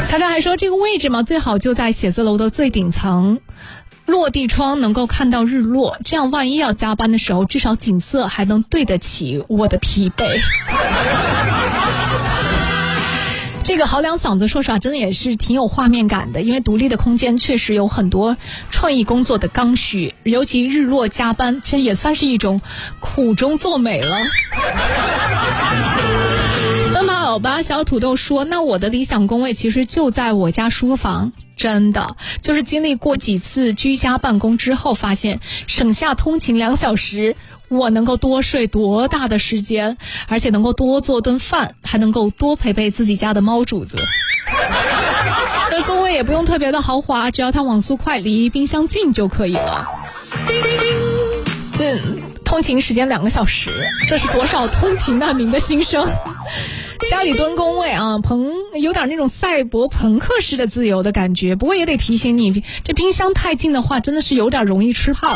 乔乔还说这个位置嘛，最好就在写字楼的最顶层，落地窗能够看到日落，这样万一要加班的时候，至少景色还能对得起我的疲惫。这个豪凉嗓子说实话真的也是挺有画面感的，因为独立的空间确实有很多创意工作的刚需，尤其日落加班，这也算是一种苦中作美了。奔跑欧巴小土豆说，那我的理想工位其实就在我家书房，真的就是经历过几次居家办公之后，发现省下通勤2小时，我能够多睡多大的时间，而且能够多做顿饭，还能够多陪陪自己家的猫主子。而工位也不用特别的豪华，只要它网速快，离冰箱近就可以了。通勤时间2个小时，这是多少通勤难民的心声。家里蹲工位啊，有点那种赛博朋克式的自由的感觉，不过也得提醒你，这冰箱太近的话真的是有点容易吃胖。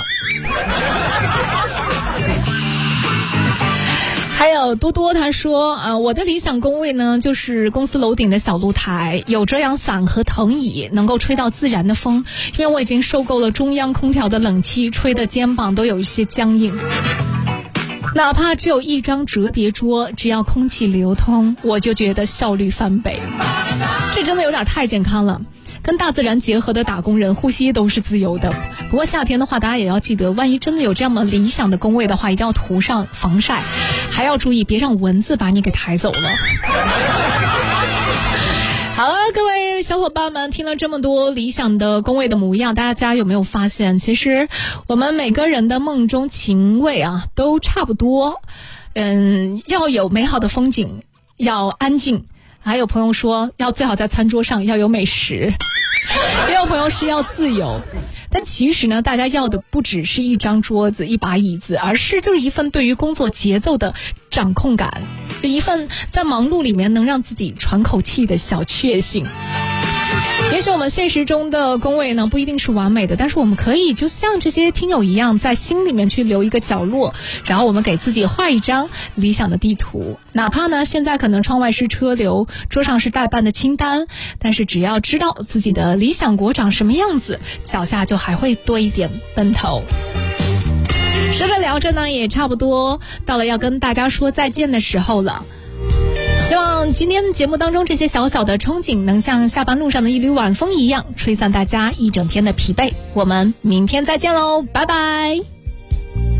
还有多多他说我的理想工位呢，就是公司楼顶的小露台，有遮阳伞和藤椅，能够吹到自然的风，因为我已经受够了中央空调的冷气，吹的肩膀都有一些僵硬。哪怕只有一张折叠桌，只要空气流通，我就觉得效率翻倍。这真的有点太健康了，跟大自然结合的打工人呼吸都是自由的。不过夏天的话，大家也要记得，万一真的有这么理想的工位的话，一定要涂上防晒，还要注意别让蚊子把你给抬走了。好了，各位小伙伴们，听了这么多理想的工位的模样，大家有没有发现，其实我们每个人的梦中情位啊都差不多。要有美好的风景，要安静，还有朋友说要最好在餐桌上要有美食，也有朋友是要自由。但其实呢，大家要的不只是一张桌子一把椅子，而是就是一份对于工作节奏的掌控感，一份在忙碌里面能让自己喘口气的小确幸。也许我们现实中的工位呢不一定是完美的，但是我们可以就像这些听友一样，在心里面去留一个角落，然后我们给自己画一张理想的地图。哪怕呢现在可能窗外是车流，桌上是待办的清单，但是只要知道自己的理想国长什么样子，脚下就还会多一点奔头。说着聊着呢，也差不多到了要跟大家说再见的时候了。希望今天节目当中这些小小的憧憬能像下班路上的一缕晚风一样，吹散大家一整天的疲惫。我们明天再见喽，拜拜。